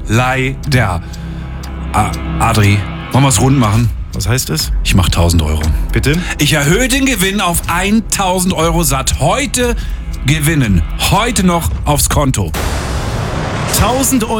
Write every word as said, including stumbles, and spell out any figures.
Leider. Ah, Adri, wollen wir es rund machen? Was heißt das? Ich mach tausend Euro. Bitte? Ich erhöhe den Gewinn auf tausend Euro satt. Heute gewinnen. Heute noch aufs Konto. tausend Euro.